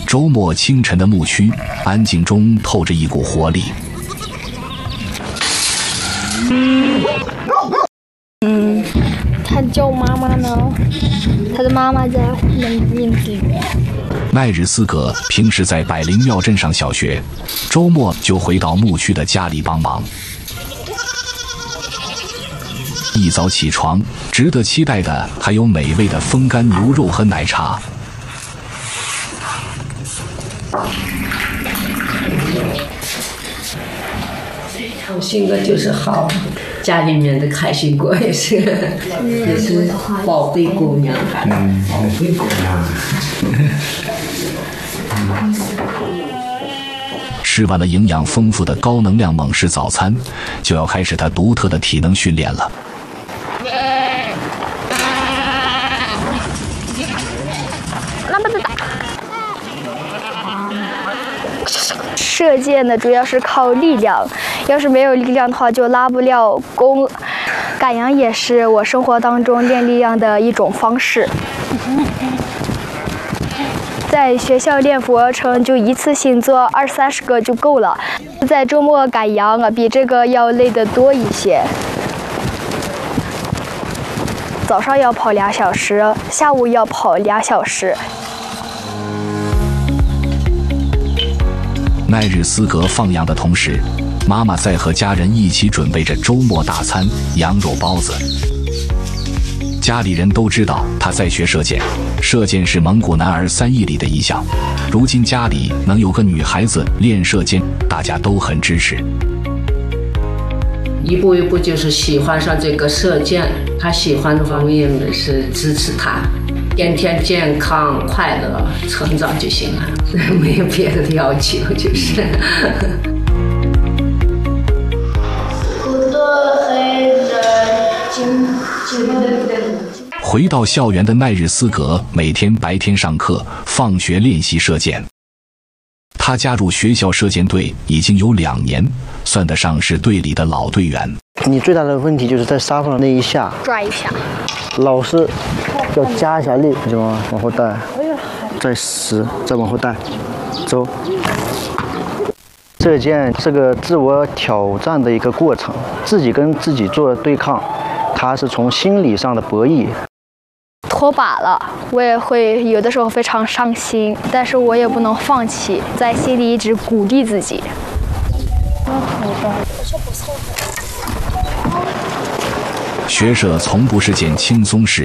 周末清晨的牧区，安静中透着一股活力。 他叫妈妈呢，他的妈妈在林子里。 奈日斯格平时在百灵庙镇上小学，周末就回到牧区的家里帮忙。一早起床，值得期待的还有美味的风干牛肉和奶茶。 我性格就是好，家里面的开心果也是宝贝姑娘。 宝贝姑娘。 吃完了营养丰富的高能量猛士早餐，就要开始他独特的体能训练了。 射箭呢，主要是靠力量，要是没有力量的话，就拉不了弓。赶羊也是我生活当中练力量的一种方式。在学校练俯卧撑，就一次性做20-30个就够了。在周末赶羊啊，比这个要累得多一些。早上要跑2小时，下午要跑2小时。 奈日斯格放羊的同时，妈妈在和家人一起准备着周末大餐——羊肉包子。家里人都知道他在学射箭，射箭是蒙古男儿3艺里的一项。如今家里能有个女孩子练射箭，大家都很支持。 一步一步就是喜欢上这个射箭，他喜欢的话，我也是支持他。天天健康快乐成长就行了，没有别的要求，就是。 回到校园的奈日斯格每天白天上课，放学练习射箭。他加入学校射箭队已经有2年，算得上是队里的老队员。 你最大的问题就是在沙发上那一下， 抓一下， 老师要加一下力，就往后带，再10，再往后带，走。射箭是个自我挑战的一个过程，自己跟自己做对抗，它是从心理上的博弈。 脱靶了，我也会有的时候非常伤心，但是我也不能放弃，在心里一直鼓励自己。 学射从不是件轻松事。